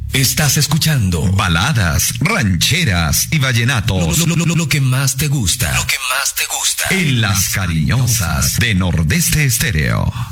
Estás escuchando baladas, rancheras y vallenatos. Lo que más te gusta. En Las Cariñosas de Nordeste Estéreo.